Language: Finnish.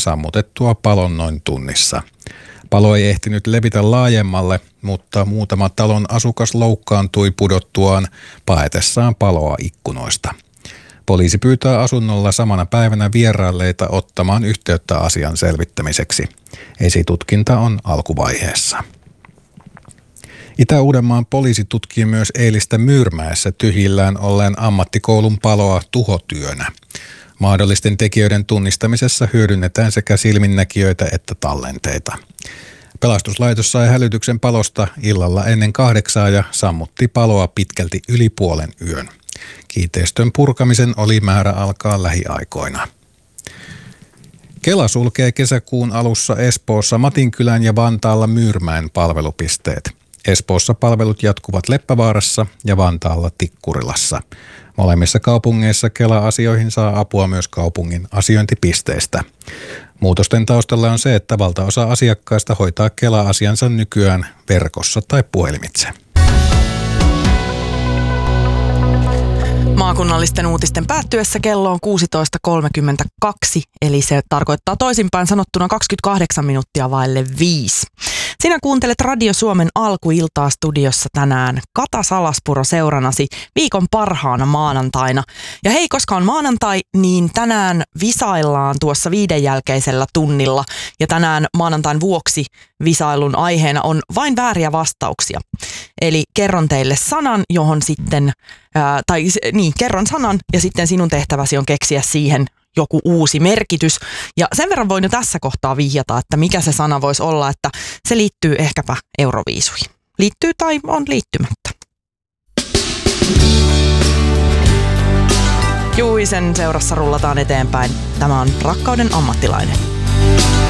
sammutettua palon noin tunnissa. Palo ei ehtinyt levitä laajemmalle, mutta muutama talon asukas loukkaantui pudottuaan paetessaan paloa ikkunoista. Poliisi pyytää asunnolla samana päivänä vierailleita ottamaan yhteyttä asian selvittämiseksi. Esitutkinta on alkuvaiheessa. Itä-Uudenmaan poliisi tutkii myös eilistä Myyrmäessä tyhjillään olleen ammattikoulun paloa tuhotyönä. Mahdollisten tekijöiden tunnistamisessa hyödynnetään sekä silminnäkijöitä että tallenteita. Pelastuslaitos sai hälytyksen palosta illalla ennen 8 ja sammutti paloa pitkälti yli puolen yön. Kiinteistön purkamisen oli määrä alkaa lähiaikoina. Kela sulkee kesäkuun alussa Espoossa Matinkylän ja Vantaalla Myyrmäen palvelupisteet. Espoossa palvelut jatkuvat Leppävaarassa ja Vantaalla Tikkurilassa. Molemmissa kaupungeissa Kela-asioihin saa apua myös kaupungin asiointipisteistä. Muutosten taustalla on se, että valtaosa asiakkaista hoitaa Kela-asiansa nykyään verkossa tai puhelimitse. Maakunnallisten uutisten päättyessä kello on 16.32, eli se tarkoittaa toisinpäin sanottuna 28 minuuttia vaille 5. Sinä kuuntelet Radio Suomen alkuiltaa studiossa tänään Kata Salaspuro seuranasi viikon parhaana maanantaina. Ja hei, koska on maanantai, niin tänään visaillaan tuossa 5 jälkeisellä tunnilla. Ja tänään maanantain vuoksi visailun aiheena on vain vääriä vastauksia. Eli kerron teille sanan, johon sitten, kerron sanan ja sitten sinun tehtäväsi on keksiä siihen joku uusi merkitys. Ja sen verran voin jo tässä kohtaa vihjata, että mikä se sana voisi olla, että se liittyy ehkäpä Euroviisuihin. Liittyy tai on liittymättä. Juisen seurassa rullataan eteenpäin. Tämä on Rakkauden ammattilainen.